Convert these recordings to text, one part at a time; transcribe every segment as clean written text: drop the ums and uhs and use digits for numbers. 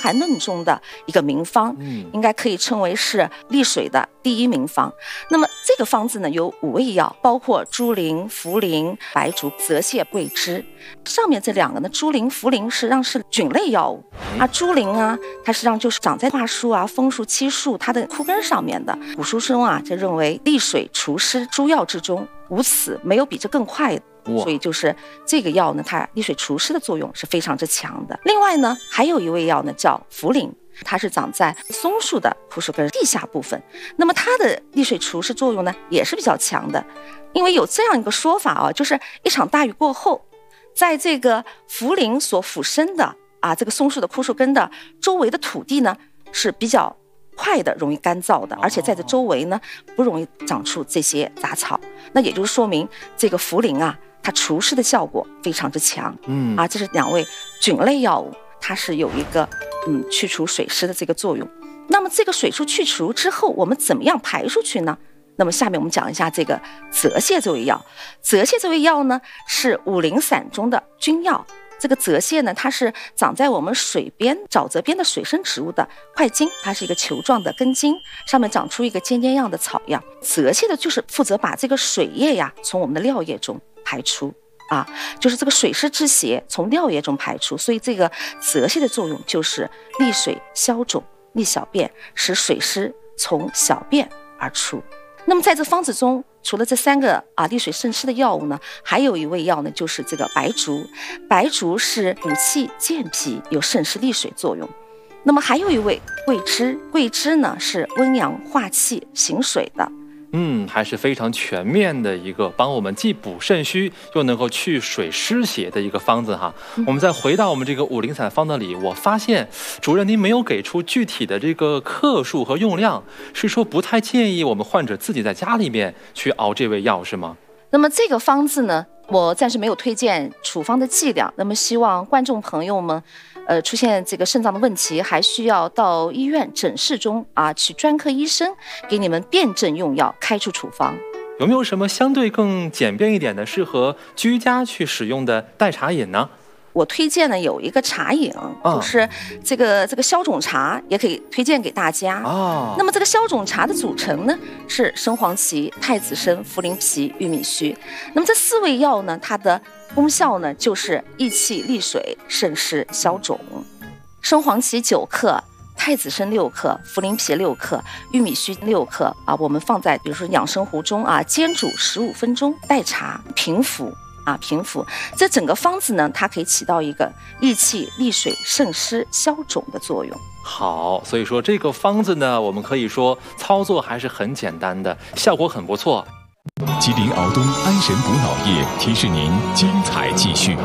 盘论中的一个名方，应该可以称为是利水的第一名方。那么这个方子呢有5味药，包括猪苓、茯苓、白术、泽泻、桂枝。上面这2个呢，猪苓、茯苓实际上是菌类药物啊，猪苓啊，它实际上就是长在桦树啊、枫树、漆树它的枯根上面的。古书中啊就认为利水除湿诸药之中，无此，没有比这更快的。所以就是这个药呢，它利水除湿的作用是非常之强的。另外呢，还有一味药呢叫茯苓，它是长在松树的枯树根地下部分，那么它的利水除湿作用呢也是比较强的。因为有这样一个说法啊，就是一场大雨过后，在这个茯苓所附身的这个松树的枯树根的周围的土地呢是比较快的容易干燥的，而且在这周围呢不容易长出这些杂草，那也就是说明这个茯苓啊它除湿的效果非常之强。这是2味菌类药物，它是有一个去除水湿的这个作用。那么这个水湿去除之后，我们怎么样排出去呢？那么下面我们讲一下这个泽泻这味药。泽泻这味药呢是五苓散中的君药。这个泽泻呢，它是长在我们水边、沼泽边的水生植物的块茎，它是一个球状的根茎，上面长出一个尖尖样的草样。泽泻的就是负责把这个水液呀从我们的尿液中排出就是这个水湿之邪从尿液中排出，所以这个泽泻的作用就是利水消肿、利小便，使水湿从小便而出。那么在这方子中，除了这3个利水渗湿的药物呢，还有一味药呢，就是这个白术。白术是补气健脾，有渗湿利水作用。那么还有一味桂枝，桂枝呢是温阳化气、行水的。 还是非常全面的一个帮我们既补肾虚又能够去水湿邪的一个方子哈。我们再回到我们这个五苓散方子里，我发现主任您没有给出具体的这个克数和用量，是说不太建议我们患者自己在家里面去熬这味药是吗？ 那么这个方子呢，我暂时没有推荐处方的剂量，那么希望观众朋友们出现这个肾脏的问题，还需要到医院诊室中去专科医生给你们辨证用药，开出处方。 有没有什么相对更简便一点的适合居家去使用的代茶饮呢？ 我推荐呢有一个茶饮，就是这个消肿茶，也可以推荐给大家。那么这个消肿茶的组成呢是生黄芪、太子参、茯苓皮、玉米须。那么这4味药呢，它的功效呢就是益气利水、渗湿消肿。生黄芪9克，太子参6克，茯苓皮6克，玉米须6克我们放在比如说养生壶中煎煮15分钟，代茶平服。平服这整个方子呢，它可以起到一个益气利水、渗湿消肿的作用。 好，所以说这个方子呢，我们可以说操作还是很简单的，效果很不错。 吉林敖东安神补脑液提示您精彩继续。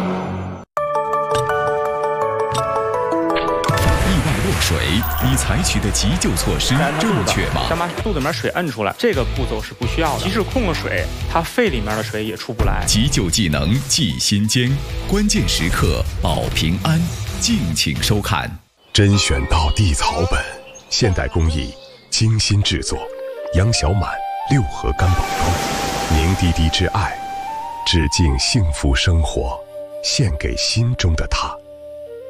水，你采取的急救措施正确吗？ 想把肚子里面水摁出来，这个步骤是不需要的。即使控了水，它肺里面的水也出不来。 急救技能记心间，关键时刻保平安。敬请收看。 甄选到地草本，现代工艺精心制作，杨小满6合干宝装，凝滴滴之爱，致敬幸福生活，献给心中的他。